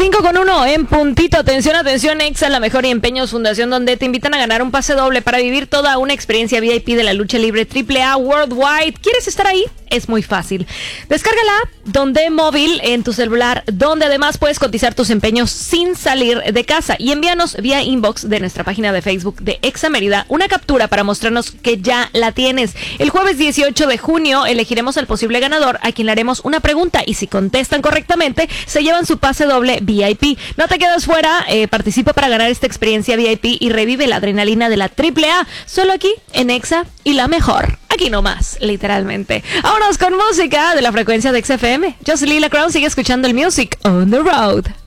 5:01 en puntito. Atención, atención, Exa, La Mejor y Empeños Fundación, donde te invitan a ganar un pase doble para vivir toda una experiencia VIP de la lucha libre AAA Worldwide. ¿Quieres estar ahí? Es muy fácil. Descarga la app Donde Móvil en tu celular, donde además puedes cotizar tus empeños sin salir de casa, y envíanos vía inbox de nuestra página de Facebook de Exa Mérida una captura para mostrarnos que ya la tienes. El jueves 18 de junio elegiremos al posible ganador, a quien le haremos una pregunta, y si contestan correctamente se llevan su pase doble VIP. No te quedes fuera, participa para ganar esta experiencia VIP y revive la adrenalina de la AAA, solo aquí en Exa y La Mejor. Aquí nomás, literalmente. Vámonos con música de la frecuencia de XFM. Yo soy Lila Crown, sigue escuchando el Music on the Road.